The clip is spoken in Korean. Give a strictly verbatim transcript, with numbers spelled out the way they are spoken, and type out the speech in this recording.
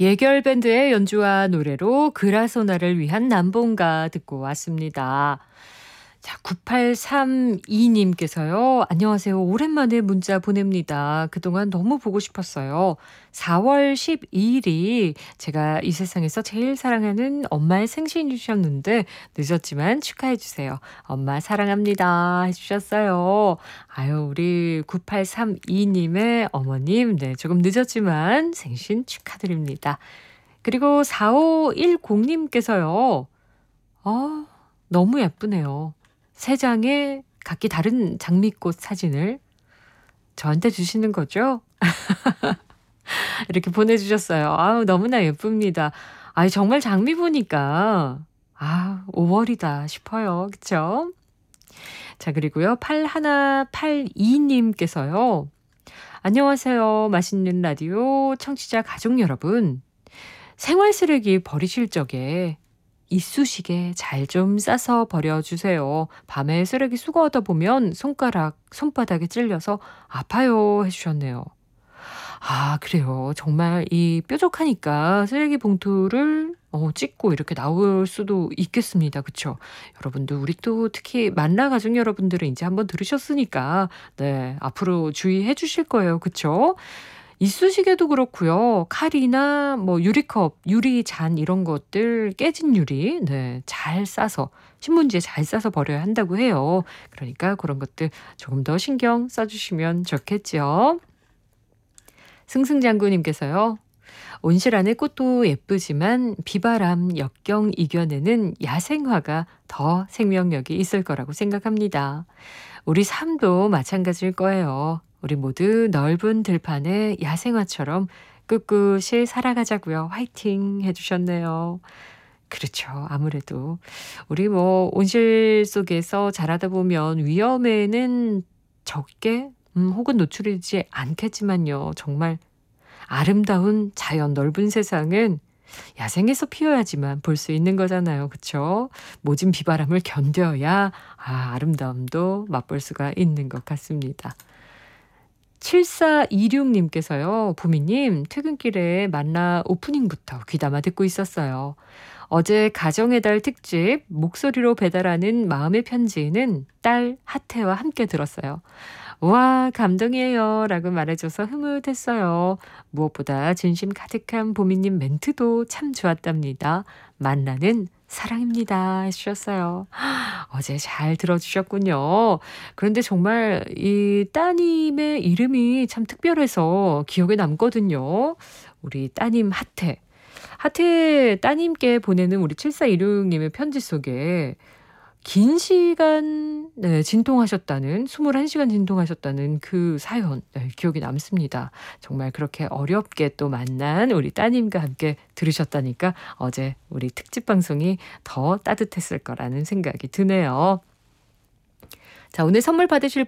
예결 밴드의 연주와 노래로 그라소나를 위한 남본가 듣고 왔습니다. 자, 구팔삼이 님께서요. 안녕하세요. 오랜만에 문자 보냅니다. 그동안 너무 보고 싶었어요. 사월 십이일이 제가 이 세상에서 제일 사랑하는 엄마의 생신이셨는데 늦었지만 축하해 주세요. 엄마 사랑합니다 해주셨어요. 아유, 우리 구팔삼이 님의 어머님, 네, 조금 늦었지만 생신 축하드립니다. 그리고 사오일공 님께서요. 어, 너무 예쁘네요. 세 장의 각기 다른 장미꽃 사진을 저한테 주시는 거죠? 이렇게 보내주셨어요. 아우, 너무나 예쁩니다. 아, 정말 장미 보니까 아, 오월이다 싶어요. 그쵸? 자, 그리고요. 팔일팔이 님께서요. 안녕하세요. 맛있는 라디오 청취자 가족 여러분. 생활 쓰레기 버리실 적에 이쑤시개 잘 좀 싸서 버려주세요. 밤에 쓰레기 수거하다 보면 손가락, 손바닥에 찔려서 아파요 해주셨네요. 아, 그래요. 정말 이 뾰족하니까 쓰레기 봉투를 어, 찍고 이렇게 나올 수도 있겠습니다. 그쵸? 여러분들, 우리 또 특히 만나 가족 여러분들은 이제 한번 들으셨으니까 네, 앞으로 주의해 주실 거예요. 그쵸? 이쑤시개도 그렇고요. 칼이나 뭐 유리컵, 유리잔 이런 것들 깨진 유리 네, 잘 싸서 신문지에 잘 싸서 버려야 한다고 해요. 그러니까 그런 것들 조금 더 신경 써주시면 좋겠죠. 승승장구님께서요. 온실 안의 꽃도 예쁘지만 비바람, 역경 이겨내는 야생화가 더 생명력이 있을 거라고 생각합니다. 우리 삶도 마찬가지일 거예요. 우리 모두 넓은 들판의 야생화처럼 꿋꿋이 살아가자고요. 화이팅 해주셨네요. 그렇죠. 아무래도 우리 뭐 온실 속에서 자라다 보면 위험에는 적게 음, 혹은 노출되지 않겠지만요. 정말 아름다운 자연 넓은 세상은 야생에서 피어야지만 볼 수 있는 거잖아요. 그렇죠? 모진 비바람을 견뎌야 아, 아름다움도 맛볼 수가 있는 것 같습니다. 칠사이육 님께서요. 부미님, 퇴근길에 만나 오프닝부터 귀담아 듣고 있었어요. 어제 가정의 달 특집 목소리로 배달하는 마음의 편지는 딸 하태와 함께 들었어요. 와, 감동이에요 라고 말해줘서 흐뭇했어요. 무엇보다 진심 가득한 보미님 멘트도 참 좋았답니다. 만나는 사랑입니다 해주셨어요. 어제 잘 들어주셨군요. 그런데 정말 이 따님의 이름이 참 특별해서 기억에 남거든요. 우리 따님 하태. 하태 따님께 보내는 우리 칠사이육 님의 편지 속에 긴 시간 네, 진통하셨다는 이십일 시간 진통하셨다는 그 사연 네, 기억이 남습니다. 정말 그렇게 어렵게 또 만난 우리 따님과 함께 들으셨다니까 어제 우리 특집 방송이 더 따뜻했을 거라는 생각이 드네요. 자, 오늘 선물 받으실